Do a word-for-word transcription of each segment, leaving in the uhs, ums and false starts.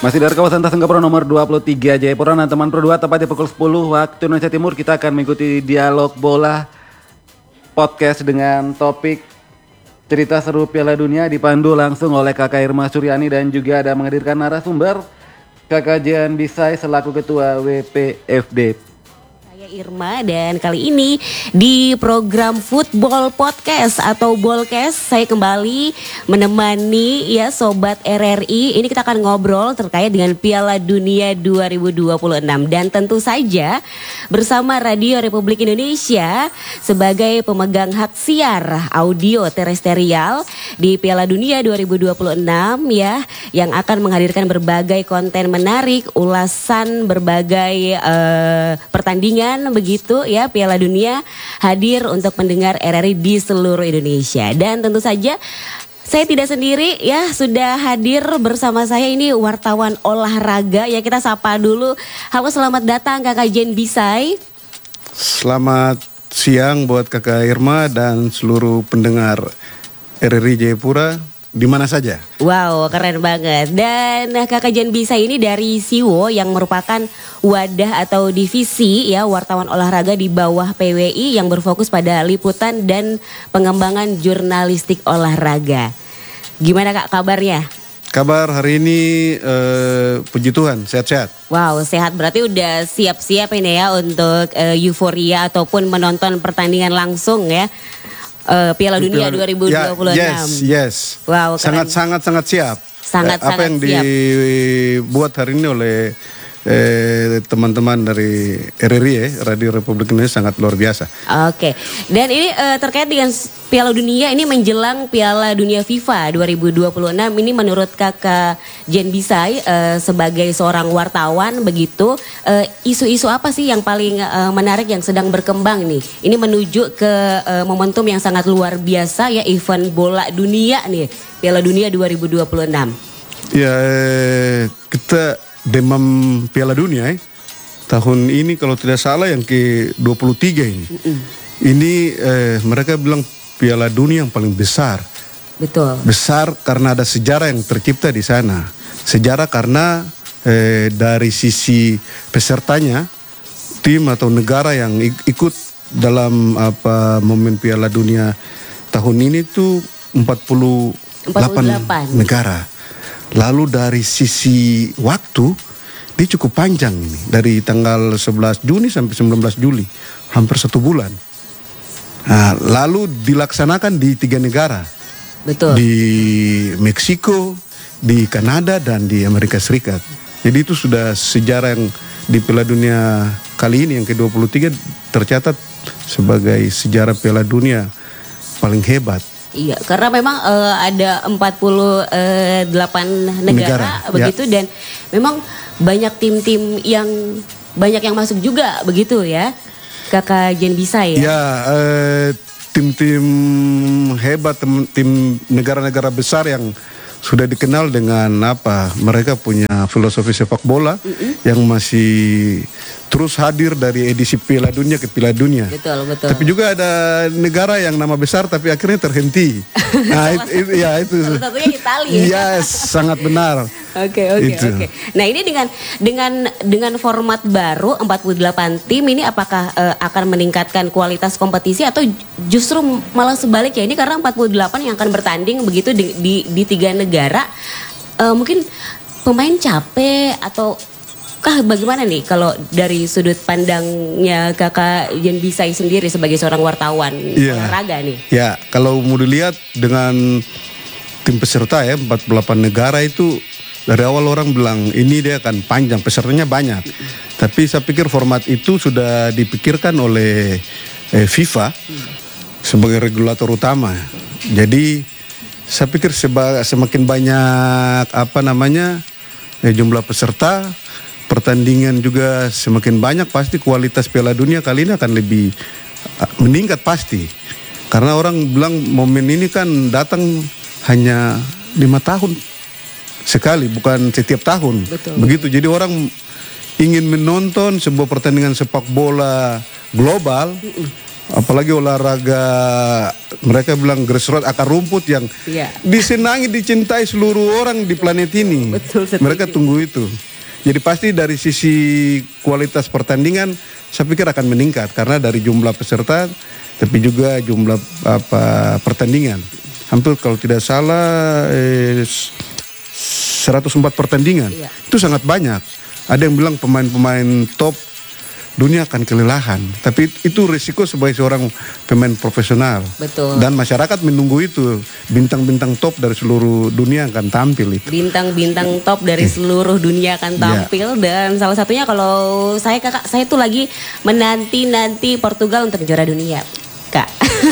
Masih dari kawasan Tasengkapura nomor dua puluh tiga Jayapura, nah teman Pro dua, tepatnya pukul sepuluh waktu Indonesia Timur kita akan mengikuti dialog bola podcast dengan topik cerita seru Piala Dunia dipandu langsung oleh Kakak Irma Suryani dan juga ada menghadirkan narasumber Kakak Jean Bisay selaku Ketua W P F D. Irma, dan kali ini di program Football Podcast atau Bolcast saya kembali menemani ya Sobat R R I. Ini kita akan ngobrol terkait dengan Piala Dunia dua ribu dua puluh enam dan tentu saja bersama Radio Republik Indonesia sebagai pemegang hak siar audio terestrial di Piala Dunia dua ribu dua puluh enam ya, yang akan menghadirkan berbagai konten menarik, ulasan berbagai uh, pertandingan begitu ya Piala Dunia hadir untuk pendengar R R I di seluruh Indonesia. Dan tentu saja saya tidak sendiri ya, sudah hadir bersama saya ini wartawan olahraga ya, kita sapa dulu. Halo, selamat datang Kakak Jean Bisay. Selamat siang buat Kakak Irma dan seluruh pendengar R R I Jayapura di mana saja. Wow, keren banget. Dan Kakak Jean Bisay ini dari Siwo yang merupakan wadah atau divisi ya wartawan olahraga di bawah P W I yang berfokus pada liputan dan pengembangan jurnalistik olahraga. Gimana Kak kabarnya? Kabar hari ini eh, puji Tuhan sehat-sehat. Wow, sehat berarti udah siap-siap ini ya untuk uh, euforia ataupun menonton pertandingan langsung ya. Uh, Piala Dunia dua ribu dua puluh enam. Ya, yes, yes. Wow, sangat sangat sangat siap. Sangat eh, apa sangat yang siap. dibuat hari ini oleh eh, teman-teman dari R R I ya, Radio Republik Indonesia sangat luar biasa. Oke. Dan ini uh, terkait dengan Piala Dunia ini menjelang Piala Dunia FIFA dua ribu dua puluh enam, ini menurut Kakak Jean Bisay uh, sebagai seorang wartawan begitu, uh, isu-isu apa sih yang paling uh, menarik yang sedang berkembang nih? Ini menuju ke uh, momentum yang sangat luar biasa ya, event bola dunia nih, Piala Dunia dua ribu dua puluh enam. Ya, eh, kita demam Piala Dunia eh. tahun ini kalau tidak salah yang ke dua puluh tiga ini. Mm-mm. Ini eh, mereka bilang Piala Dunia yang paling besar. Betul. Besar karena ada sejarah yang tercipta di sana. Sejarah karena eh, dari sisi pesertanya, tim atau negara yang ikut dalam apa momen Piala Dunia tahun ini tuh empat puluh delapan negara. Lalu dari sisi waktu dia cukup panjang ini, dari tanggal sebelas Juni sampai sembilan belas Juli, hampir satu bulan. Nah, lalu dilaksanakan di tiga negara. Betul. Di Meksiko, di Kanada dan di Amerika Serikat. Jadi itu sudah sejarah yang di Piala Dunia kali ini yang ke dua puluh tiga tercatat sebagai sejarah Piala Dunia paling hebat. Iya, karena memang uh, ada empat puluh delapan negara, negara begitu ya. Dan memang banyak tim-tim yang banyak yang masuk juga begitu ya. Kakak Jean Bisay ya. Ya, eh, tim-tim hebat, tim, tim negara-negara besar yang sudah dikenal dengan apa? Mereka punya filosofi sepak bola mm-hmm. yang masih terus hadir dari edisi Piala Dunia ke Piala Dunia. Betul, betul. Tapi juga ada negara yang nama besar tapi akhirnya terhenti. Nah, itu, itu ya itu. Salah satunya Italia. Yes, sangat benar. Oke, oke, oke. Nah, ini dengan dengan dengan format baru empat puluh delapan tim ini apakah uh, akan meningkatkan kualitas kompetisi atau justru malah sebaliknya, ini karena empat puluh delapan yang akan bertanding begitu di di, di tiga negara, uh, mungkin pemain capek atau kah bagaimana nih kalau dari sudut pandangnya Kakak Jean Bisay sendiri sebagai seorang wartawan ya, olahraga nih? Ya, kalau mau dilihat dengan tim peserta ya empat puluh delapan negara itu dari awal orang bilang ini dia akan panjang, pesertanya banyak. Mm-hmm. Tapi saya pikir format itu sudah dipikirkan oleh eh, FIFA mm. sebagai regulator utama. Jadi saya pikir seba, semakin banyak apa namanya eh, jumlah peserta, pertandingan juga semakin banyak, pasti kualitas Piala Dunia kali ini akan lebih uh, meningkat pasti. Karena orang bilang momen ini kan datang hanya lima tahun sekali, bukan setiap tahun. Betul. Begitu, jadi orang ingin menonton sebuah pertandingan sepak bola global, Apalagi olahraga mereka bilang grassroots, akar rumput yang Iya. disenangi, dicintai seluruh orang di planet ini. Betul, setuju. Mereka tunggu itu. Jadi pasti dari sisi kualitas pertandingan saya pikir akan meningkat karena dari jumlah peserta tapi juga jumlah apa pertandingan. Hampir kalau tidak salah eh, seratus empat pertandingan. Iya. Itu sangat banyak. Ada yang bilang pemain-pemain top dunia akan kelelahan, tapi itu risiko sebagai seorang pemain profesional. Betul. Dan masyarakat menunggu itu, bintang-bintang top dari seluruh dunia akan tampil itu. Bintang-bintang top dari seluruh dunia akan tampil dan salah satunya kalau saya kakak saya tuh lagi menanti-nanti Portugal untuk juara dunia, Kak.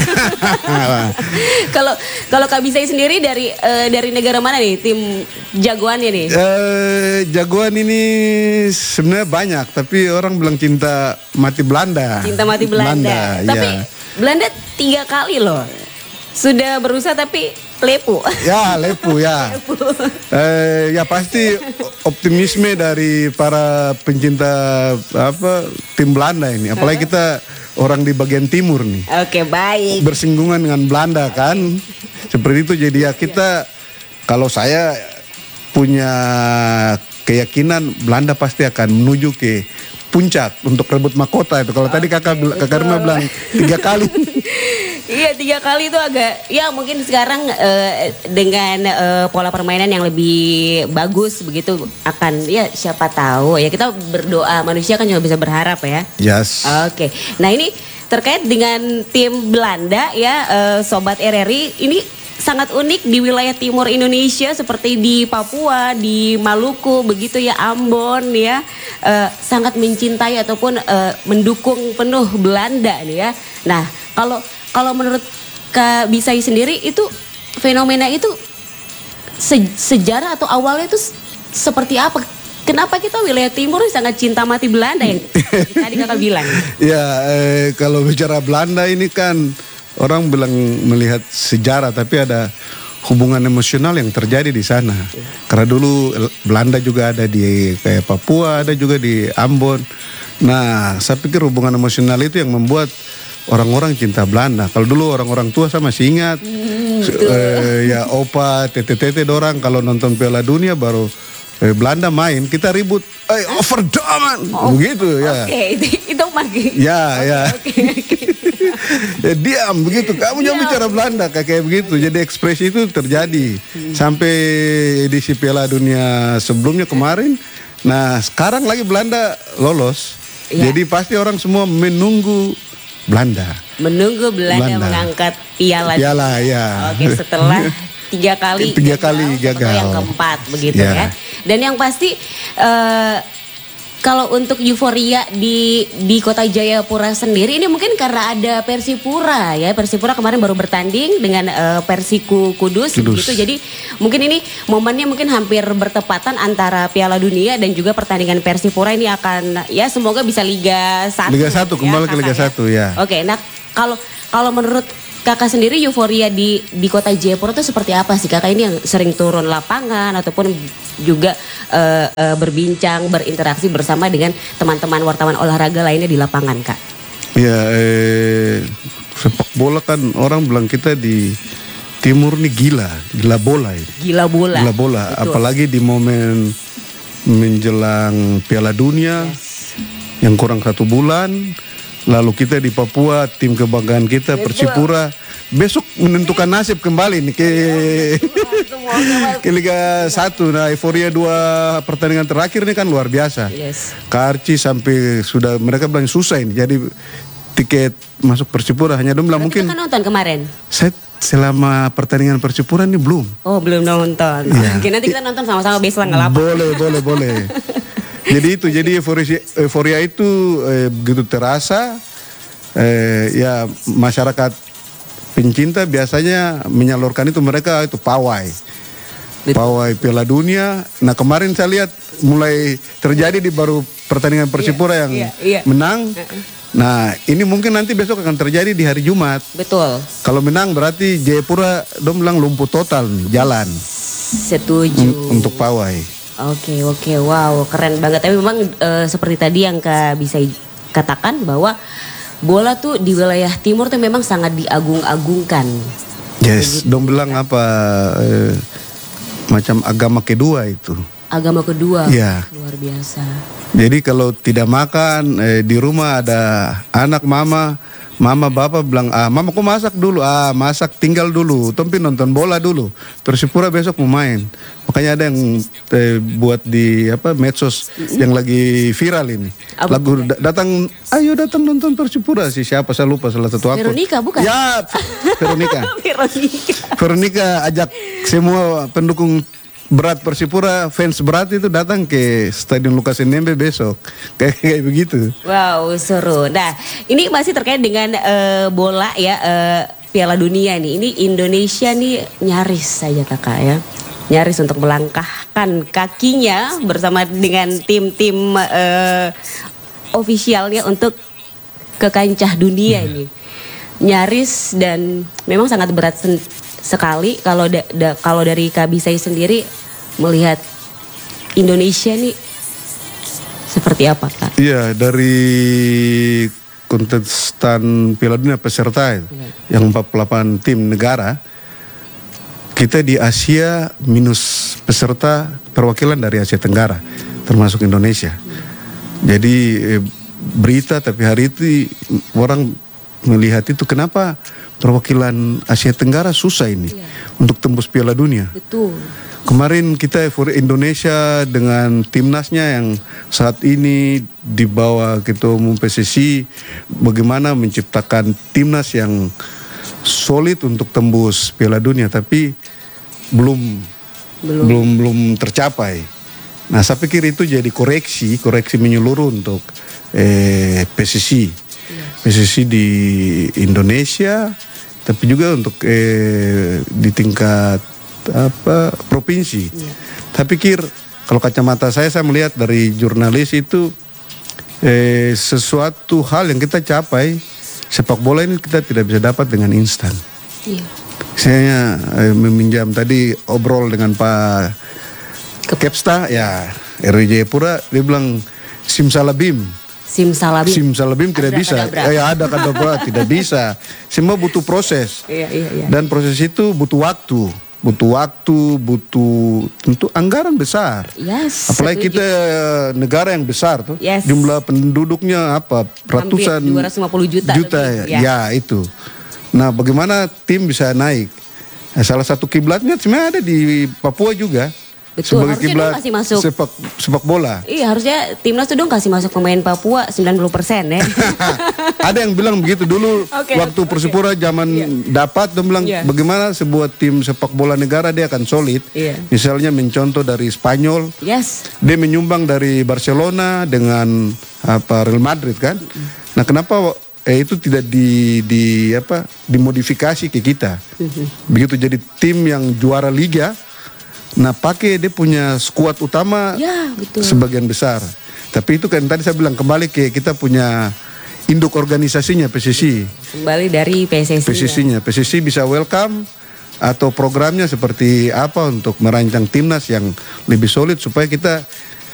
Kalau kalau Kak Bisay sendiri dari eh, dari negara mana nih tim jagoannya nih? Eh, jagoan ini sebenarnya banyak, tapi orang bilang cinta mati Belanda. Cinta mati Belanda. Tapi ya. Belanda tiga kali loh. Sudah berusaha tapi lepu. Ya, lepu ya. eh, ya pasti optimisme dari para pencinta apa tim Belanda ini. Apalagi kita orang di bagian timur nih. Oke, baik. Bersinggungan dengan Belanda kan. Seperti itu jadi ya kita kalau saya punya keyakinan Belanda pasti akan menuju ke puncak untuk rebut mahkota itu. Kalau okay, tadi kakak kakak Rima bilang tiga kali. Iya tiga kali itu agak ya mungkin sekarang eh, dengan eh, pola permainan yang lebih bagus begitu akan ya siapa tahu ya kita berdoa manusia kan juga bisa berharap ya. Yes. Oke. Nah ini terkait dengan tim Belanda ya eh, Sobat R R I ini sangat unik di wilayah timur Indonesia seperti di Papua, di Maluku begitu ya Ambon ya eh, sangat mencintai ataupun eh, mendukung penuh Belanda nih ya. Nah kalau kalau menurut Kak Bisay sendiri itu fenomena itu se- sejarah atau awalnya itu seperti apa? Kenapa kita wilayah timur sangat cinta mati Belanda yang tadi kakak bilang? Ya eh, kalau bicara Belanda ini kan orang bilang melihat sejarah tapi ada hubungan emosional yang terjadi di sana. Karena dulu Belanda juga ada di kayak Papua, ada juga di Ambon. Nah, saya pikir hubungan emosional itu yang membuat orang-orang cinta Belanda. Kalau dulu orang-orang tua saya masih ingat, hmm, eh, ya opa, tete-tete dorang kalau nonton Piala Dunia baru eh, Belanda main, kita ribut, eh overdoman, oh, begitu ya. Oke, okay. itu, itu magi. Ya, okay, ya. Okay, okay. Ya, diam begitu, kamu jangan bicara Belanda kayak begitu. Jadi ekspresi itu terjadi hmm. sampai edisi Piala Dunia sebelumnya kemarin. Nah, sekarang lagi Belanda lolos. Ya. Jadi pasti orang semua menunggu Belanda. Menunggu Belanda, Belanda. mengangkat piala. Piala ya. Oke, setelah tiga kali tiga gagal, kali gagal. Yang keempat begitu ya. ya. Dan yang pasti uh, kalau untuk euforia di di Kota Jayapura sendiri ini mungkin karena ada Persipura ya. Persipura kemarin baru bertanding dengan uh, Persiku Kudus, Kudus gitu. Jadi mungkin ini momennya mungkin hampir bertepatan antara Piala Dunia dan juga pertandingan Persipura ini akan ya semoga bisa Liga satu. Liga satu ya, kembali ke Liga ya. satu ya. Oke, nah kalau kalau menurut kakak sendiri euforia di di Kota Jayapura itu seperti apa sih kakak ini yang sering turun lapangan ataupun juga uh, uh, berbincang berinteraksi bersama dengan teman-teman wartawan olahraga lainnya di lapangan kak? Ya eh, sepak bola kan orang bilang kita di timur nih gila, gila bola ini. Gila bola. Gila bola, betul. Apalagi di momen menjelang Piala Dunia yes. yang kurang satu bulan. Lalu kita di Papua, tim kebanggaan kita betul. Persipura besok menentukan nasib kembali nih ke ke Liga satu. Nah, euforia dua pertandingan terakhir ini kan luar biasa. Yes. Karci sampai sudah mereka bilang susah ini. Jadi tiket masuk Persipura hanya dong bilang mungkin. Kita kan nonton kemarin. Saya selama pertandingan Persipura ini belum. Oh, belum nonton. Ya. Oke, nanti kita nonton sama-sama besok ngelap. Boleh, boleh, boleh. Jadi itu, jadi euforia, euforia itu eh, begitu terasa. Eh, ya masyarakat pencinta biasanya menyalurkan itu mereka itu pawai, Betul. pawai Piala Dunia. Nah kemarin saya lihat mulai terjadi di baru pertandingan Persipura iya, yang iya, iya. menang. Nah ini mungkin nanti besok akan terjadi di hari Jumat. Betul. Kalau menang berarti Jayapura dong bilang lumpuh total nih, jalan. Setuju. Un- untuk pawai. Oke oke wow keren banget. Tapi memang e, seperti tadi yang Kak bisa katakan bahwa bola tuh di wilayah timur tuh memang sangat diagung-agungkan. Yes, dong bilang apa eh, macam agama kedua itu. Agama kedua, Iya. luar biasa. Jadi kalau tidak makan eh, di rumah ada anak mama, mama bapak bilang, ah mama kok masak dulu, ah masak tinggal dulu, tapi nonton bola dulu. Persipura besok mau main. Makanya ada yang eh, buat di apa medsos yang lagi viral ini. Apa Lagu da- datang, ayo datang nonton Persipura sih siapa saya lupa salah satu akun. Veronica bukan? Ya, Veronica. Veronica. Veronica ajak semua pendukung berat Persipura, fans berat itu datang ke Stadion Lukas N M B besok. Kayak kayak begitu. Wow, seru. Nah, ini masih terkait dengan eh, bola ya, eh, Piala Dunia nih. Ini Indonesia nih nyaris saja kakak ya. Nyaris untuk melangkahkan kakinya bersama dengan tim-tim eh, ofisialnya untuk ke kancah dunia ini. Nyaris dan memang sangat berat sen- sekali kalau da- da- kalau dari Kak Bisay sendiri melihat Indonesia nih seperti apa Kak? Iya, dari kontestan Piala Dunia peserta itu, yang empat puluh delapan tim negara, kita di Asia minus peserta perwakilan dari Asia Tenggara, termasuk Indonesia. Jadi eh, berita tapi hari itu orang melihat itu kenapa perwakilan Asia Tenggara susah ini Iya. untuk tembus Piala Dunia. Betul. Kemarin kita euforia Indonesia dengan timnasnya yang saat ini di bawah Ketua Umum P S S I bagaimana menciptakan timnas yang solid untuk tembus Piala Dunia, tapi belum Belum. belum belum tercapai. Nah, saya pikir itu jadi koreksi, koreksi menyeluruh untuk eh, P S S I. P S S I di Indonesia, tapi juga untuk eh, di tingkat apa provinsi. Saya pikir kalau kacamata saya, saya melihat dari jurnalis itu eh, sesuatu hal yang kita capai sepak bola ini kita tidak bisa dapat dengan instan. Iya. Saya eh, meminjam tadi obrol dengan Pak Kepsta, ya R W Jayapura, dia bilang simsalabim. Simsalabim. Simsalabim tidak bisa. Abrakadabra. Eh, ada kadabra tidak bisa. Semua butuh proses. Iya, iya, iya. Dan proses itu butuh waktu, butuh waktu, butuh tentu anggaran besar. Yes, Apalagi setuju. kita eh, negara yang besar tuh, Yes. jumlah penduduknya apa ratusan Hampir dua ratus lima puluh juta lebih, ya. ya. itu. Nah, bagaimana tim bisa naik? Nah, salah satu kiblatnya sebenarnya ada di Papua juga. Betul, sebagai harusnya kiblat dong kasih masuk. sepak sepak bola. Iya, harusnya timnas tuh dong kasih masuk pemain Papua sembilan puluh persen ya. Ada yang bilang begitu dulu Oke, waktu oke, Persipura zaman dapat, dia bilang Iya. bagaimana sebuah tim sepak bola negara dia akan solid. Iya. Misalnya mencontoh dari Spanyol, Yes. dia menyumbang dari Barcelona dengan apa Real Madrid kan. Nah, kenapa eh, itu tidak di di apa dimodifikasi ke kita? Begitu jadi tim yang juara liga. Nah, pakai dia punya skuad utama Ya, betul. sebagian besar. Tapi itu kan tadi saya bilang kembali ke kita punya induk organisasinya P S S I. Kembali dari P S S I. P S S I-nya, P S S I bisa welcome atau programnya seperti apa untuk merancang timnas yang lebih solid supaya kita